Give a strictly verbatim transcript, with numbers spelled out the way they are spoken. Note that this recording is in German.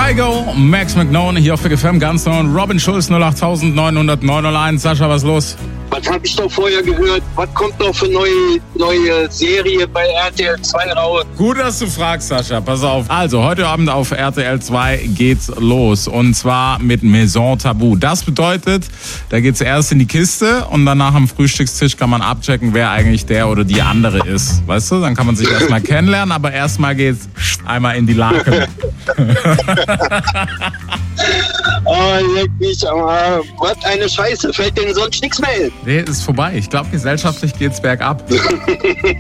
Kygo, Max McNown hier auf Big F M, ganz neu. Und Robin Schulz, null acht neun null null neun null eins. Sascha, was ist los? Was habe ich doch vorher gehört? Was kommt noch für neue, neue Serie bei R T L zwei raus? Gut, dass du fragst, Sascha. Pass auf. Also, heute Abend auf R T L zwei geht's los. Und zwar mit Maison Tabou. Das bedeutet, da geht's erst in die Kiste und danach am Frühstückstisch kann man abchecken, wer eigentlich der oder die andere ist. Weißt du? Dann kann man sich erstmal kennenlernen, aber erstmal geht's einmal in die Lake. Oh, leck mich am Arm. Was eine Scheiße. Fällt denn sonst nichts mehr hin? Nee, ist vorbei. Ich glaube, gesellschaftlich geht's bergab.